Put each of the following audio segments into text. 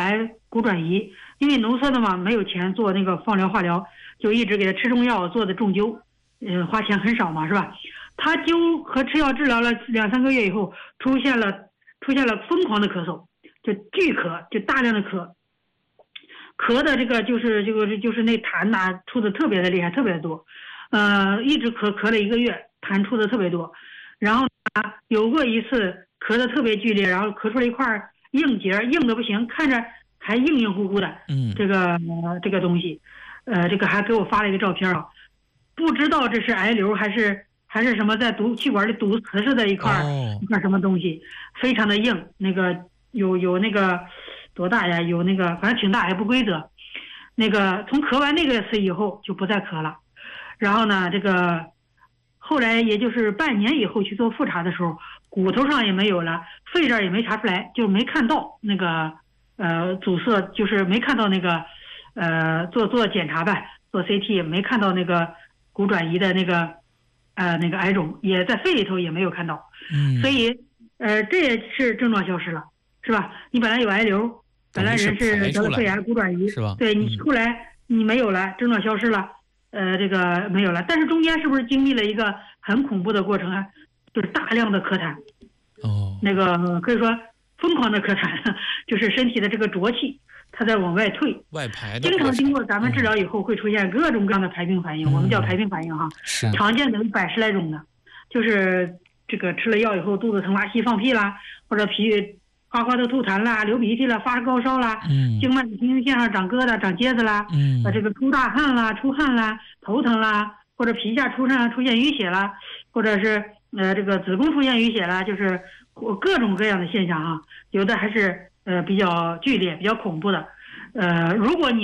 癌骨转移，因为浓缩的嘛，没有钱做那个放疗化疗，就一直给他吃中药做的重灸，花钱很少嘛，是吧？他灸和吃药治疗了2-3个月以后，出现了疯狂的咳嗽，就巨咳，就大量的咳的这个就是那痰呐出的特别的厉害，特别多，一直咳了1个月，痰出的特别多，然后有过一次咳的特别剧烈，然后咳出了一块硬结，硬的不行，看着还硬乎乎的，这个东西，这个还给我发了一个照片啊，不知道这是癌瘤还是什么在气管里堵死似的一块什么东西，非常的硬，那个有那个多大呀？有那个反正挺大，也不规则。那个从咳完那个次以后就不再咳了，然后呢，这个后来也就是半年以后去做复查的时候，骨头上也没有了，肺这儿也没查出来，就没看到那个阻塞，就是没看到那个做检查吧，做 CT 也没看到那个骨转移的那个癌肿，也在肺里头也没有看到，所以这也是症状消失了，是吧？你本来有癌瘤，本来人是得了肺癌骨转移， 是吧？ 对，你后来你没有了，症状消失了，这个没有了，但是中间是不是经历了一个很恐怖的过程啊？就是大量的咳痰，那个可以说疯狂的咳痰，就是身体的这个浊气，它在往外退， 外排的， 经常经过咱们治疗以后会出现各种各样的排病反应，我们叫排病反应哈，常见的110来种的，就是这个吃了药以后肚子疼、拉稀、放屁啦，或者哗哗的吐痰啦、流鼻涕啦、发高烧啦，经脉平行线上长疙瘩、长疖子啦，这个出大汗啦、出汗啦、头疼啦，或者皮下出现淤血啦，或者是这个子宫出现淤血啦，就是各种各样的现象哈，有的还是比较剧烈、比较恐怖的。如果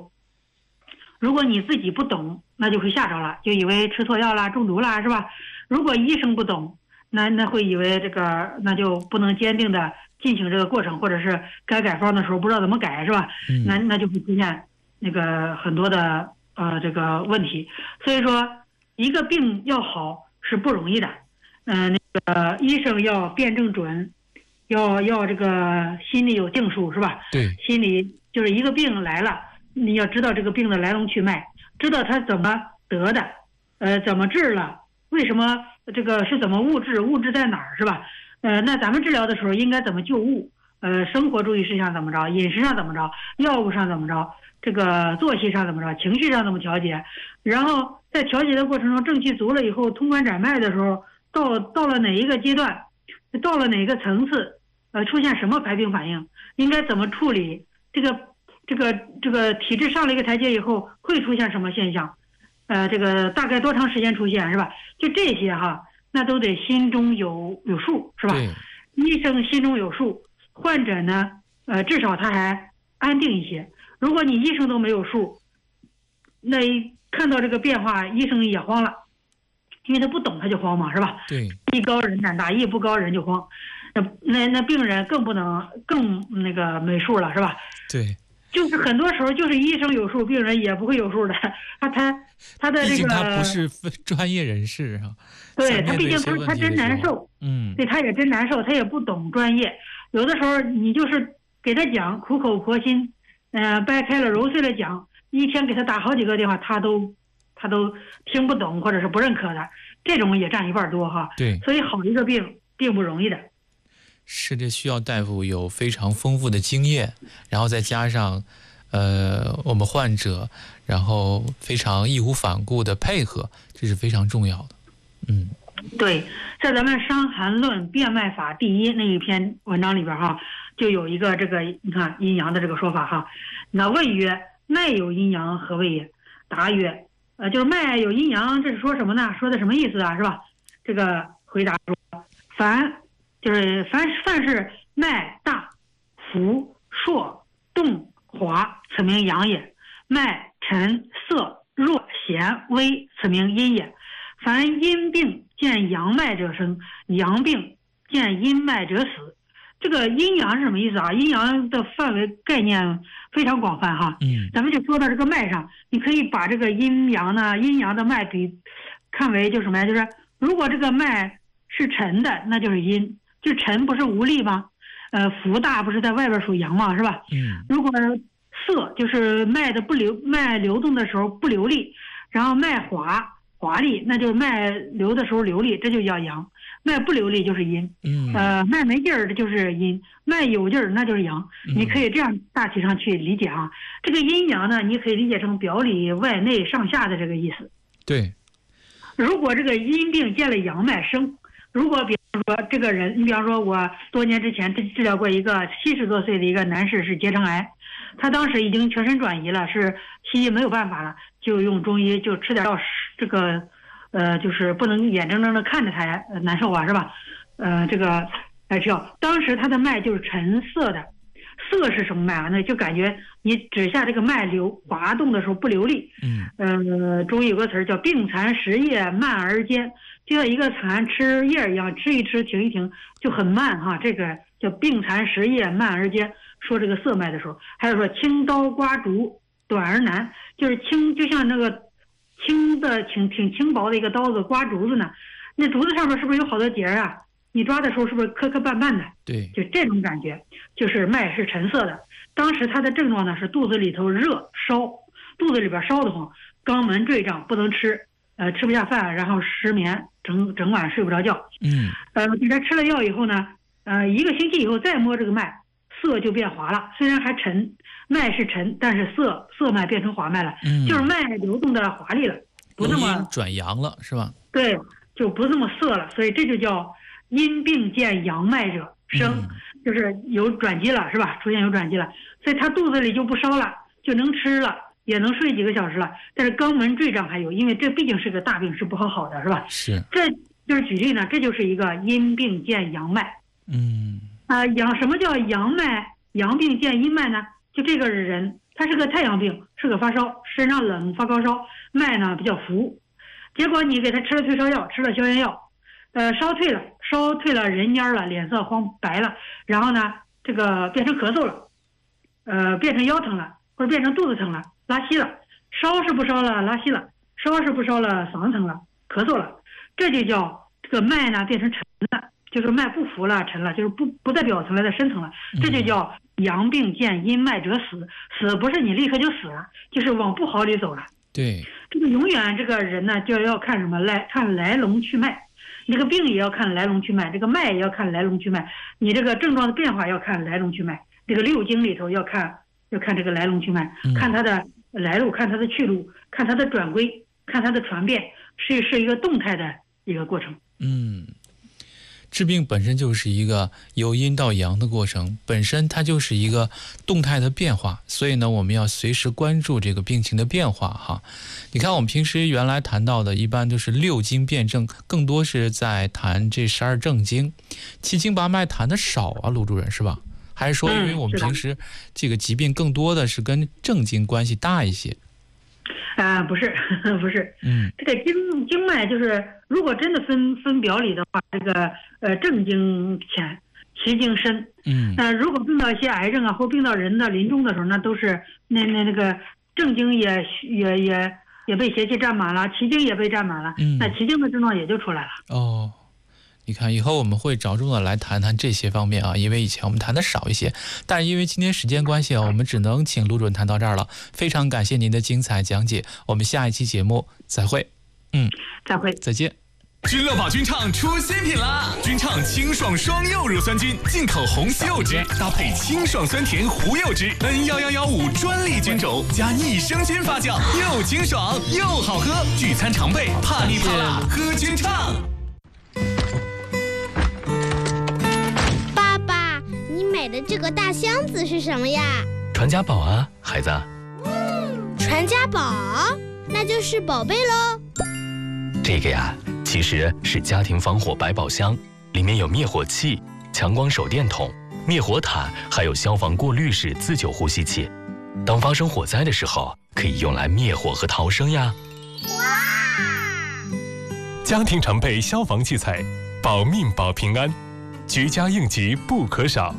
你自己不懂，那就会吓着了，就以为吃错药啦、中毒啦，是吧？如果医生不懂，那会以为这个那就不能坚定的进行这个过程，或者是该改方的时候不知道怎么改，是吧？那就会出现那个很多的这个问题。所以说，一个病要好是不容易的。那个医生要辩证准，要这个心里有定数，是吧？ 对， 心里就是一个病来了，你要知道这个病的来龙去脉，知道它怎么得的，怎么治了，为什么这个是怎么物质在哪儿，是吧？那咱们治疗的时候应该怎么救物？生活注意事项怎么着？饮食上怎么着？药物上怎么着？这个作息上怎么着？情绪上怎么调节？然后在调节的过程中，正气足了以后，通关斩脉的时候，到了哪一个阶段，到了哪个层次，出现什么排病反应，应该怎么处理？这个体质上了一个台阶以后，会出现什么现象？这个大概多长时间出现，是吧？就这些哈，那都得心中有数，是吧？医生心中有数，患者呢，至少他还安定一些。如果你医生都没有数，那一看到这个变化，医生也慌了，因为他不懂他就慌嘛，是吧？ 对， 艺高人胆大，艺不高人就慌。那病人更那个没数了，是吧？ 对。 就是很多时候就是医生有数，病人也不会有数的。他的这个，毕竟他不是专业人士啊。 对，他毕竟他真难受，对，他也真难受，他也不懂专业。有的时候你就是给他讲，苦口婆心，掰开了揉碎了讲，一天给他打好几个电话，他都听不懂或者是不认可的，这种也占1半多哈。 对， 所以好一个病并不容易的。 是，这需要大夫有非常丰富的经验，然后再加上我们患者然后非常义无反顾的配合，这是非常重要的。 对，在咱们《伤寒论辨脉法第1》那一篇文章里边哈，就有一个这个你看阴阳的这个说法哈。那问曰：脉有阴阳，何谓也？答曰：就是脉有阴阳，这是说什么呢？说的什么意思啊？是吧？这个回答说：凡是脉大、浮、硕、动、滑，此名阳也；脉沉、涩、弱、弦、微，此名阴也。凡阴病见阳脉者生，阳病见阴脉者死。这个阴阳是什么意思啊？阴阳的范围概念非常广泛哈。咱们就说到这个脉上，你可以把这个阴阳的脉看为就是什么呀？就是如果这个脉是沉的，那就是阴，就沉不是无力吗？ 福大不是在外边属阳嘛，是吧？如果涩就是脉流动的时候不流利，然后脉滑利，那就是脉流的时候流利，这就叫阳；脉不流利就是阴。脉没劲儿的就是阴，脉有劲儿那就是阳。你可以这样大体上去理解啊。这个阴阳呢，你可以理解成表里外内上下的这个意思。 对。 如果这个阴病见了阳脉生，如果比方说这个人，你比方说我多年之前治疗过一个70多岁的一个男士是结肠癌，他当时已经全身转移了，是西医没有办法了，就用中医就吃点药，这个就是不能眼睁睁的看着他难受啊，是吧？这个来吃药，当时他的脉就是沉涩的。涩是什么脉啊？那就感觉你指下这个脉滑动的时候不流利。中医有个词儿叫病残食叶慢而坚，就像一个蚕吃叶一样，吃一吃停一停就很慢哈。这个叫病残食叶慢而坚。说这个涩脉的时候，还有说轻刀刮竹短而难，就是轻，就像那个轻的挺轻薄的一个刀子刮竹子呢，那竹子上面是不是有好多节啊？你抓的时候是不是磕磕绊绊的？ 对， 就这种感觉，就是脉是沉涩的。当时他的症状呢是肚子里头热烧，肚子里边烧得慌，肛门坠胀，不能吃，吃不下饭，然后失眠，整晚睡不着觉。给他吃了药以后呢，1个星期以后再摸这个脉，涩就变滑了，虽然还沉，脉是沉，但是涩脉变成滑脉了，就是脉流动的滑利了，不那么转阳了，是吧？ 对，就不那么涩了，所以这就叫阴病见阳脉者生，就是有转机了，是吧？出现有转机了，所以他肚子里就不烧了，就能吃了，也能睡几个小时了。但是肛门坠胀还有，因为这毕竟是个大病，是不好的，是吧？ 是。 这就是举例呢，这就是一个阴病见阳脉。什么叫阳脉？阳病见阴脉呢？就这个人，他是个太阳病，是个发烧，身上冷，发高烧，脉呢比较浮。结果你给他吃了退烧药，吃了消炎药。烧退了，人蔫了，脸色黄白了，然后呢，这个变成咳嗽了，变成腰疼了，或者变成肚子疼了，拉稀了，烧是不烧了，拉稀了，烧是不烧了，嗓子疼了，咳嗽了，这就叫这个脉呢变成沉了，就是脉不浮了，沉了，就是不在表层了，在深层了，这就叫阳病见阴脉者死。死不是你立刻就死了，就是往不好里走了。 对， 这个永远这个人呢就要看什么看来龙去脉。这个病也要看来龙去脉，这个脉也要看来龙去脉，你这个症状的变化要看来龙去脉。这个六经里头要看这个来龙去脉，看它的来路，看它的去路，看它的转归，看它的传变，是一个动态的一个过程。 治病本身就是一个由阴到阳的过程，本身它就是一个动态的变化，所以呢，我们要随时关注这个病情的变化哈。你看，我们平时原来谈到的，一般都是6经辩证，更多是在谈这12正经，七经八脉谈的少啊，卢主任是吧？还是说，因为我们平时这个疾病更多的是跟正经关系大一些？ 不是，这个经脉就是，如果真的分表里的话，这个正经浅，奇经深。如果病到一些癌症啊，或病到人的临终的时候，那都是那个正经也被邪气占满了，奇经也被占满了，那奇经的症状也就出来了。 你看，以后我们会着重的来谈谈这些方面啊，因为以前我们谈的少一些，但是因为今天时间关系啊，我们只能请卢主任谈到这儿了。非常感谢您的精彩讲解，我们下一期节目再会。 再会， 再见。 君乐宝菌畅出新品啦！菌畅清爽双柚乳酸菌，进口红西柚汁搭配清爽酸甜胡柚汁，N11115专利菌种，加益生菌发酵，又清爽又好喝。聚餐常备，怕腻怕辣，喝菌畅。 爸爸，你买的这个大箱子是什么呀？ 传家宝啊，孩子。 传家宝，那就是宝贝喽。 这个呀，其实是家庭防火百宝箱，里面有灭火器、强光手电筒、灭火毯，还有消防过滤式自救呼吸器。当发生火灾的时候，可以用来灭火和逃生呀。 哇！ 家庭常备消防器材，保命保平安，居家应急不可少。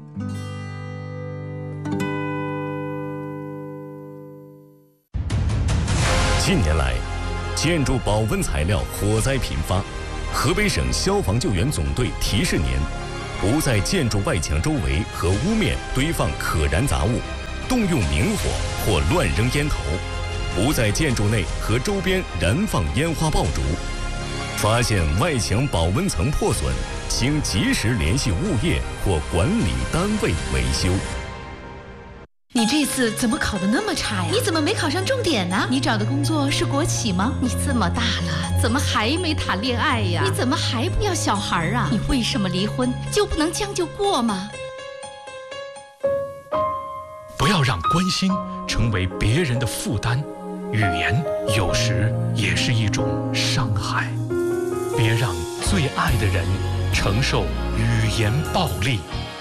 近年来，建筑保温材料火灾频发，河北省消防救援总队提示您： 不在建筑外墙周围和屋面堆放可燃杂物，动用明火或乱扔烟头，不在建筑内和周边燃放烟花爆竹。发现外墙保温层破损，请及时联系物业或管理单位维修。 你这次怎么考得那么差呀？你怎么没考上重点呢？你找的工作是国企吗？你这么大了，怎么还没谈恋爱呀？你怎么还不要小孩啊？你为什么离婚就不能将就过吗？ 不要让关心成为别人的负担，语言有时也是一种伤害。别让最爱的人承受语言暴力。